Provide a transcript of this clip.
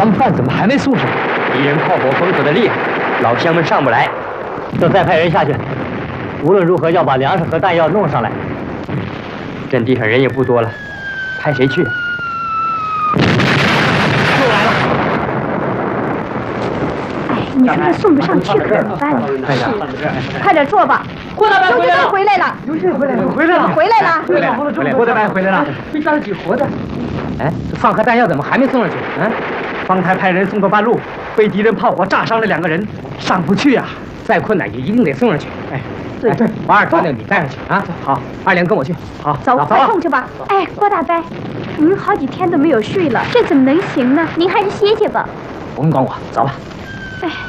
们饭怎么还没送上？ 敌人炮火封锁的厉害，老乡们上不来， 就再派人下去。无论如何要把粮食和弹药弄上来。 阵地上人也不多了，派谁去？ 你说这送不上去可怎么办呢？快点做吧！ 郭大白回来了！ 回来了！ 刘进回来了！回来了！ 回来了！ 郭大白回来了！没抓到几活的。 哎，这饭和弹药怎么还没送上去？嗯， 方才派人送到半路，被敌人炮火炸伤了2个人，上不去啊！ 再困难也一定得送上去。哎， 对， 王二把那个米带上去啊！好，二连跟我去。好， 走，快送去吧。哎，郭大伯，您好几天都没有睡了，这怎么能行呢？您还是歇歇吧。 甭管我，走吧。 哎。